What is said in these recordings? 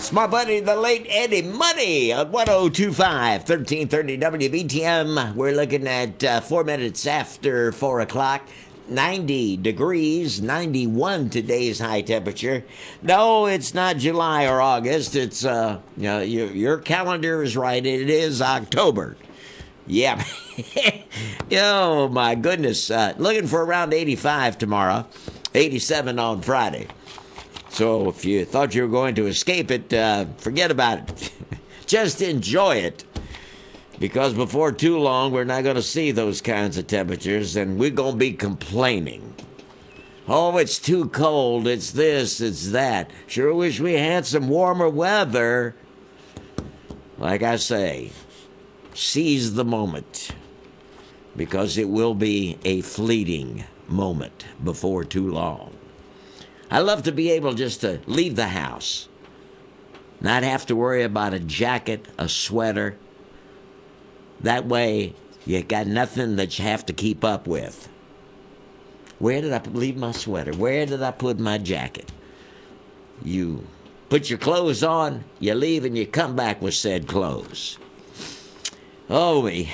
It's my buddy, the late Eddie Money on 1025, 1330 WBTM. We're looking at 4 minutes after 4 o'clock. 90 degrees, 91 today's high temperature. No, it's not July or August. It's, your calendar is right. It is October. Yeah. Oh, my goodness. Looking for around 85 tomorrow, 87 on Friday. So if you thought you were going to escape it, forget about it. Just enjoy it. Because before too long, we're not going to see those kinds of temperatures, and we're going to be complaining. Oh, it's too cold. It's this, it's that. Sure wish we had some warmer weather. Like I say, seize the moment. Because it will be a fleeting moment before too long. I love to be able just to leave the house. Not have to worry about a jacket, a sweater. That way, you got nothing that you have to keep up with. Where did I leave my sweater? Where did I put my jacket? You put your clothes on, you leave, and you come back with said clothes. Oh, me.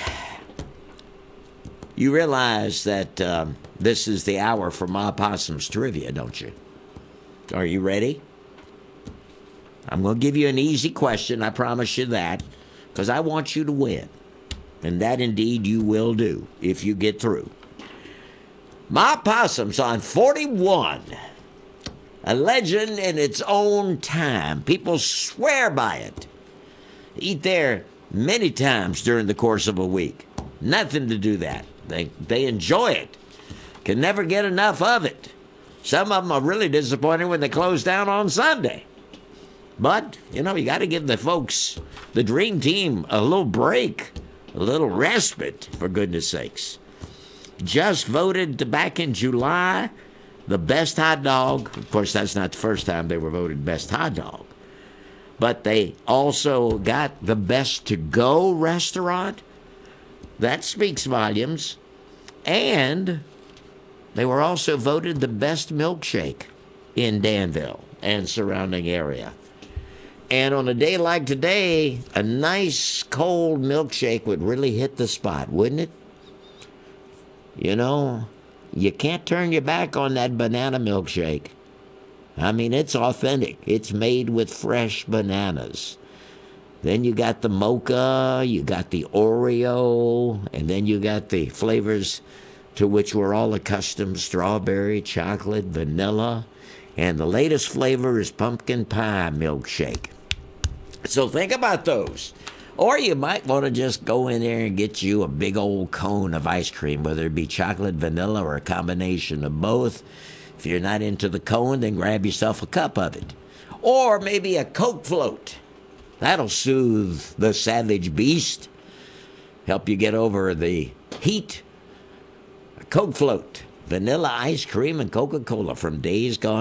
You realize that this is the hour for Ma Possum's Trivia, don't you? Are you ready? I'm going to give you an easy question, I promise you that, because I want you to win. And that indeed you will do if you get through. Ma Possum's on 41. A legend in its own time. People swear by it. Eat there many times during the course of a week. Nothing to do that. They enjoy it. Can never get enough of it. Some of them are really disappointed when they close down on Sunday. But, you got to give the folks, the dream team, a little break. A little respite, for goodness sakes. Just voted back in July the best hot dog. Of course, that's not the first time they were voted best hot dog. But they also got the best to-go restaurant. That speaks volumes. And they were also voted the best milkshake in Danville and surrounding area. And on a day like today, a nice cold milkshake would really hit the spot, wouldn't it? You can't turn your back on that banana milkshake. I mean, it's authentic. It's made with fresh bananas. Then you got the mocha, you got the Oreo, and then you got the flavors to which we're all accustomed: strawberry, chocolate, vanilla, and the latest flavor is pumpkin pie milkshake. So think about those. Or you might want to just go in there and get you a big old cone of ice cream, whether it be chocolate, vanilla, or a combination of both. If you're not into the cone, then grab yourself a cup of it. Or maybe a Coke float. That'll soothe the savage beast, help you get over the heat. A Coke float, vanilla ice cream, and Coca-Cola from days gone